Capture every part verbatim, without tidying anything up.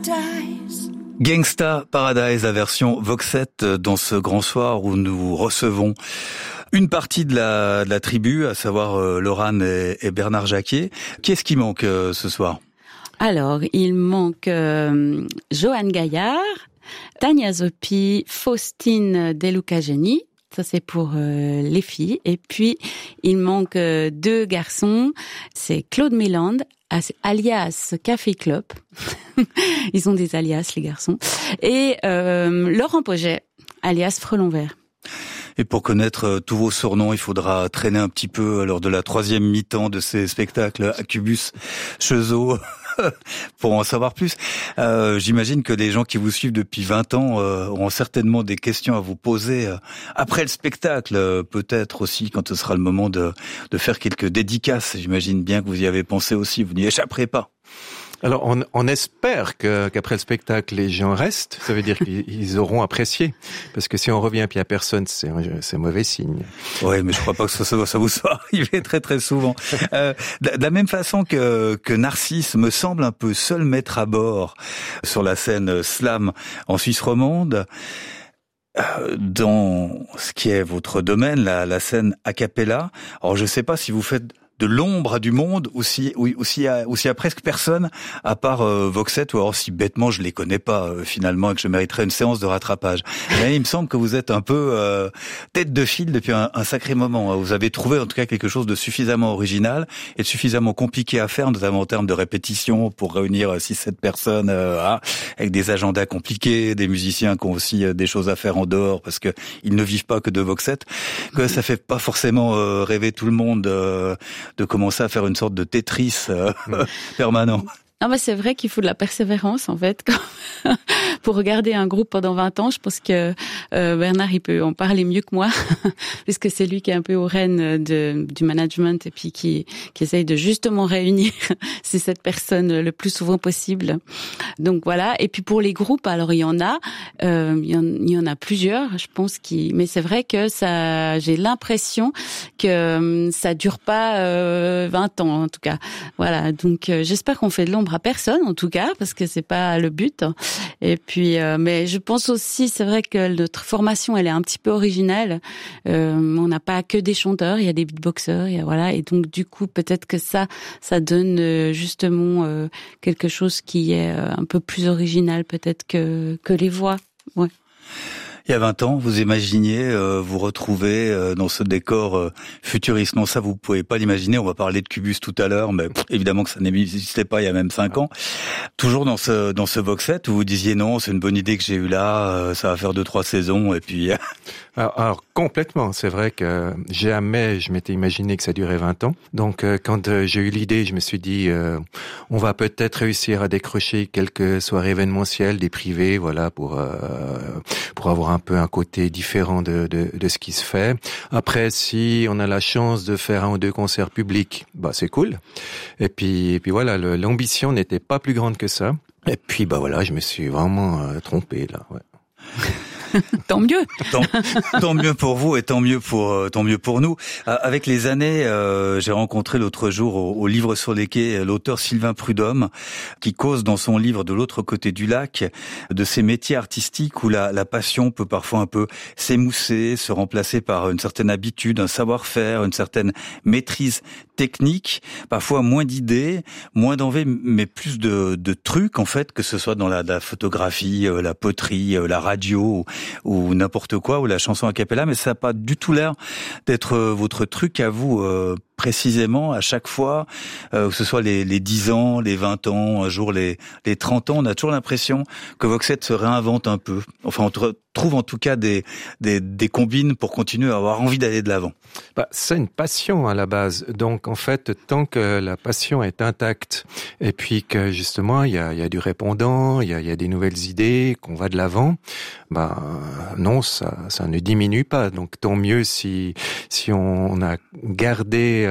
Paradise. Gangsta Paradise, la version Voxette, dans ce grand soir où nous recevons une partie de la, de la tribu, à savoir euh, Laurane et, et Bernard Jacquier. Qui est-ce qui manque euh, ce soir? Alors, il manque euh, Johan Gaillard, Tania Zopi, Faustine Deluca-Geni. Ça, c'est pour euh, les filles. Et puis, il manque euh, deux garçons. C'est Claude Méland, alias Café Club. Ils ont des alias, les garçons. Et euh, Laurent Poget, alias Frelon Vert. Et pour connaître tous vos surnoms, il faudra traîner un petit peu lors de la troisième mi-temps de ces spectacles Incubus, Chezot, pour en savoir plus. Euh, j'imagine que les gens qui vous suivent depuis vingt ans euh, auront certainement des questions à vous poser euh, après le spectacle, euh, peut-être aussi quand ce sera le moment de, de faire quelques dédicaces. J'imagine bien que vous y avez pensé aussi, vous n'y échapperez pas. Alors, on, on espère que, qu'après le spectacle, les gens restent. Ça veut dire qu'ils auront apprécié. Parce que si on revient puis il n'y a personne, c'est, c'est mauvais signe. Oui, mais je crois pas que ça, ça vous soit arrivé très très souvent. Euh, de la même façon que, que Narcisse me semble un peu seul maître à bord sur la scène slam en Suisse romande, euh, dans ce qui est votre domaine, la, la scène a cappella. Alors, je sais pas si vous faites de l'ombre à du monde, ou si, ou, ou s'il y a, ou s'il y a presque personne, à part euh, Voxette, ou alors si bêtement je les connais pas, euh, finalement, et que je mériterais une séance de rattrapage. Mais il me semble que vous êtes un peu euh, tête de file depuis un, un sacré moment. Vous avez trouvé en tout cas quelque chose de suffisamment original et de suffisamment compliqué à faire, notamment en termes de répétition, pour réunir six sept personnes, euh, ah, avec des agendas compliqués, des musiciens qui ont aussi euh, des choses à faire en dehors, parce que ils ne vivent pas que de Voxette, que ça fait pas forcément euh, rêver tout le monde euh, de commencer à faire une sorte de Tetris euh, permanent. Non, mais c'est vrai qu'il faut de la persévérance, en fait. Pour regarder un groupe pendant vingt ans, je pense que euh, Bernard, il peut en parler mieux que moi, puisque c'est lui qui est un peu aux rênes de, du management et puis qui, qui essaye de justement réunir ces sept personnes le plus souvent possible. Donc voilà. Et puis pour les groupes, alors il y en a, euh, il y en, il y en a plusieurs, je pense, qui. Mais c'est vrai que ça, j'ai l'impression que ça dure pas euh, vingt ans, en tout cas. Voilà. Donc euh, j'espère qu'on fait de l'ombre à personne, en tout cas, parce que c'est pas le but. Et puis, euh, mais je pense aussi, c'est vrai que notre formation, elle est un petit peu originale. Euh, on n'a pas que des chanteurs, il y a des beatboxers, il y a, voilà. Et donc, du coup, peut-être que ça, ça donne euh, justement euh, quelque chose qui est euh, un peu plus original, peut-être que que les voix. Ouais. Il y a vingt ans, vous imaginiez euh, vous retrouver euh, dans ce décor euh, futuriste. Non, ça, vous pouvez pas l'imaginer. On va parler de Cubus tout à l'heure, mais pff, évidemment que ça n'existait pas il y a même cinq ans. Toujours dans ce dans ce Voxette où vous disiez non, c'est une bonne idée que j'ai eue là, euh, ça va faire deux trois saisons et puis. alors, alors complètement, c'est vrai que jamais je m'étais imaginé que ça durait vingt ans. Donc euh, quand euh, j'ai eu l'idée, je me suis dit euh, on va peut-être réussir à décrocher quelques soirées événementielles, des privés, voilà, pour euh, pour avoir un peu un côté différent de, de, de ce qui se fait. Après, si on a la chance de faire un ou deux concerts publics, bah c'est cool. Et puis, et puis voilà, le, l'ambition n'était pas plus grande que ça. Et puis bah voilà, je me suis vraiment euh, trompé là. Ouais. Tant mieux. Tant, tant mieux pour vous et tant mieux pour tant mieux pour nous. Euh, avec les années, euh, j'ai rencontré l'autre jour au, au Livre sur les quais l'auteur Sylvain Prudhomme, qui cause dans son livre De l'autre côté du lac de ces métiers artistiques où la, la passion peut parfois un peu s'émousser, se remplacer par une certaine habitude, un savoir-faire, une certaine maîtrise technique, parfois moins d'idées, moins d'envie, mais plus de, de trucs en fait, que ce soit dans la, la photographie, la poterie, la radio ou n'importe quoi, ou la chanson a cappella, mais ça n'a pas du tout l'air d'être votre truc à vous euh, précisément à chaque fois, euh, que ce soit les, les dix ans, les vingt ans, un jour les, les trente ans, on a toujours l'impression que Voxette se réinvente un peu. Enfin, on trouve en tout cas des, des, des combines pour continuer à avoir envie d'aller de l'avant. Bah, c'est une passion à la base. Donc, en fait, tant que la passion est intacte et puis que justement, il y a, il y a du répondant, il y a, il y a des nouvelles idées, qu'on va de l'avant, bah, non, ça, ça ne diminue pas. Donc, tant mieux si, si on a gardé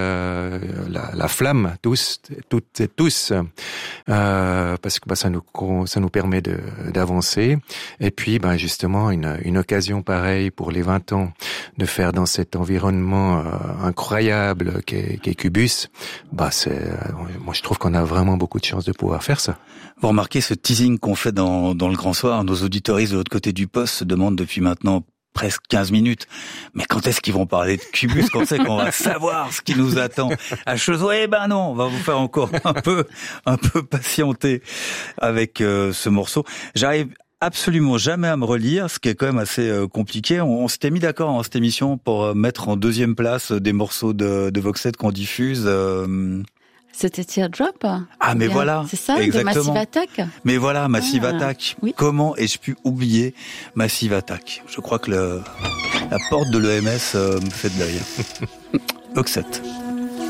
euh, la, la flamme, tous, toutes et tous, euh, parce que bah, ça nous ça nous permet de d'avancer. Et puis, bah, justement, une une occasion pareille pour les vingt ans de faire dans cet environnement euh, incroyable qu'est, qu'est Qubus. Bah, c'est, euh, moi, je trouve qu'on a vraiment beaucoup de chance de pouvoir faire ça. Vous remarquez ce teasing qu'on fait dans dans le Grand Soir. Nos auditoristes de l'autre côté du poste se demandent depuis maintenant presque quinze minutes. Mais quand est-ce qu'ils vont parler de Qubus? Quand c'est qu'on va savoir ce qui nous attend à Chezeaux? Eh ben non, on va vous faire encore un peu, un peu patienter avec euh, ce morceau. J'arrive absolument jamais à me relire, ce qui est quand même assez euh, compliqué. On, on s'était mis d'accord en cette émission pour euh, mettre en deuxième place des morceaux de, de Voxette qu'on diffuse. Euh... C'était Teardrop. Ah, mais bien, voilà. C'est ça, exactement. De Massive Attack. Mais voilà, Massive ah, Attack. Oui. Comment ai-je pu oublier Massive Attack? Je crois que le, la porte de l'E M S euh, me fait de l'œil. Voxette.